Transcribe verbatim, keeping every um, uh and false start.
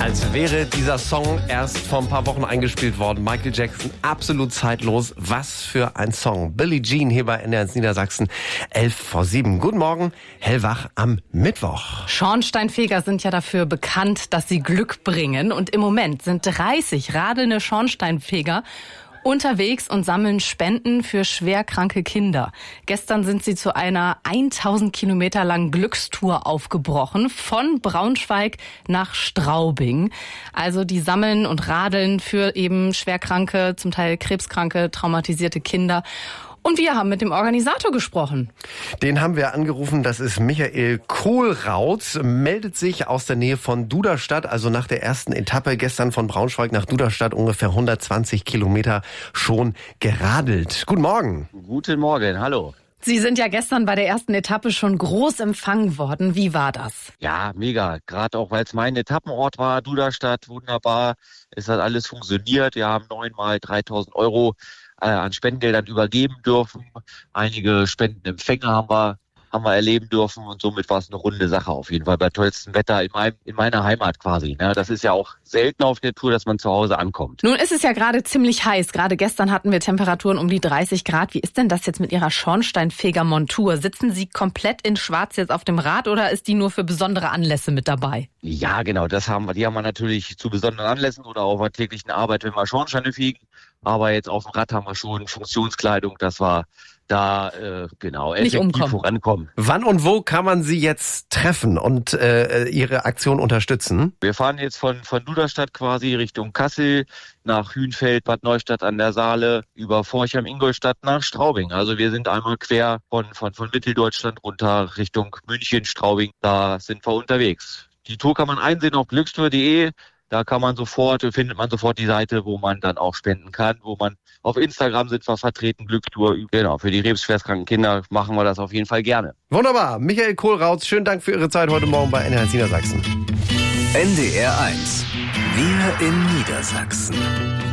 Als wäre dieser Song erst vor ein paar Wochen eingespielt worden. Michael Jackson, absolut zeitlos. Was für ein Song. Billie Jean hier bei N D R eins Niedersachsen, elf vor sieben. Guten Morgen, hellwach am Mittwoch. Schornsteinfeger sind ja dafür bekannt, dass sie Glück bringen. Und im Moment sind dreißig radelnde Schornsteinfeger unterwegs und sammeln Spenden für schwerkranke Kinder. Gestern sind sie zu einer tausend Kilometer langen Glückstour aufgebrochen, von Braunschweig nach Straubing. Also die sammeln und radeln für eben schwerkranke, zum Teil krebskranke, traumatisierte Kinder. Und wir haben mit dem Organisator gesprochen. Den haben wir angerufen, das ist Michael Kohlrautz, meldet sich aus der Nähe von Duderstadt, also nach der ersten Etappe gestern von Braunschweig nach Duderstadt, ungefähr hundertzwanzig Kilometer schon geradelt. Guten Morgen. Guten Morgen, hallo. Sie sind ja gestern bei der ersten Etappe schon groß empfangen worden. Wie war das? Ja, mega. Gerade auch, weil es mein Etappenort war, Duderstadt, wunderbar. Es hat alles funktioniert. Wir haben neunmal dreitausend Euro an Spendengeldern übergeben dürfen. Einige Spendenempfänge haben wir, haben wir erleben dürfen und somit war es eine runde Sache auf jeden Fall bei tollstem Wetter in, meinem, in meiner Heimat quasi. Ne? Das ist ja auch selten auf der Tour, dass man zu Hause ankommt. Nun ist es ja gerade ziemlich heiß. Gerade gestern hatten wir Temperaturen um die dreißig Grad. Wie ist denn das jetzt mit Ihrer Schornsteinfegermontur? Sitzen Sie komplett in Schwarz jetzt auf dem Rad oder ist die nur für besondere Anlässe mit dabei? Ja, genau, das haben wir. Die haben wir natürlich zu besonderen Anlässen oder auf der täglichen Arbeit, wenn wir Schornsteine fegen. Aber jetzt auf dem Rad haben wir schon Funktionskleidung, dass wir da äh, genau effektiv vorankommen. Wann und wo kann man Sie jetzt treffen und äh, Ihre Aktion unterstützen? Wir fahren jetzt von von Duderstadt quasi Richtung Kassel, nach Hünfeld, Bad Neustadt an der Saale, über Forchheim, Ingolstadt nach Straubing. Also wir sind einmal quer von von von Mitteldeutschland runter Richtung München, Straubing. Da sind wir unterwegs. Die Tour kann man einsehen auf glückstour punkt de. Da kann man sofort, findet man sofort die Seite, wo man dann auch spenden kann, wo man auf Instagram sind wir vertreten, Glückstour. Genau, für die krebsschwerstkranken Kinder machen wir das auf jeden Fall gerne. Wunderbar. Michael Kohlrautz, schönen Dank für Ihre Zeit heute Morgen bei N D R eins Niedersachsen. N D R eins. Wir in Niedersachsen.